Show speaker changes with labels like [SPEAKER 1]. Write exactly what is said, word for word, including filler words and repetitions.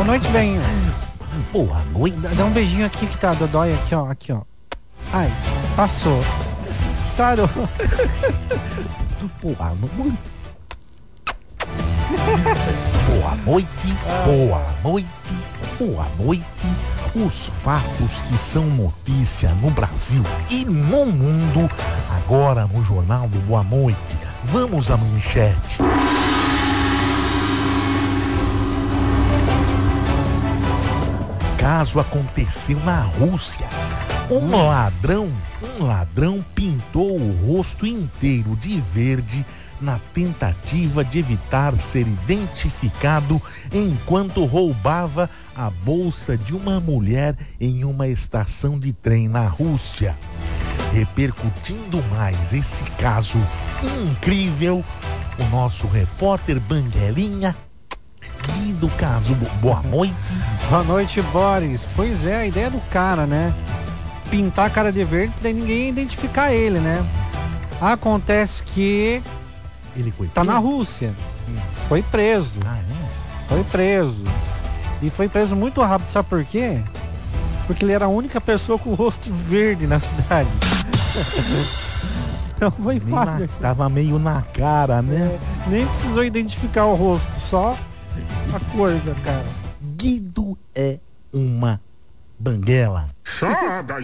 [SPEAKER 1] noite, bem.
[SPEAKER 2] Boa noite.
[SPEAKER 1] Dá, dá um beijinho aqui que tá, dodói aqui, ó, aqui, ó. Ai, passou. Sarou.
[SPEAKER 2] Boa noite. Boa noite, boa noite, boa noite. Os fatos que são notícia no Brasil e no mundo, agora no Jornal do Boa Noite. Vamos à manchete. Caso aconteceu na Rússia. Um ladrão, um ladrão pintou o rosto inteiro de verde na tentativa de evitar ser identificado enquanto roubava a bolsa de uma mulher em uma estação de trem na Rússia. Repercutindo mais esse caso incrível, o nosso repórter Banguelinha e do caso. Boa noite.
[SPEAKER 1] Boa noite, Boris. Pois é, a ideia do cara, né? Pintar a cara de verde, daí ninguém identificar ele, né? Acontece que
[SPEAKER 2] ele foi
[SPEAKER 1] tá
[SPEAKER 2] preso?
[SPEAKER 1] na Rússia. Foi preso.
[SPEAKER 2] Ah, é?
[SPEAKER 1] Foi preso. E foi preso muito rápido, sabe por quê? Porque ele era a única pessoa com o rosto verde na cidade. Então foi fácil.
[SPEAKER 2] Na, tava meio na cara, né?
[SPEAKER 1] É, nem precisou identificar o rosto, só a cor da cara.
[SPEAKER 2] Guido é uma banguela.
[SPEAKER 3] Chá das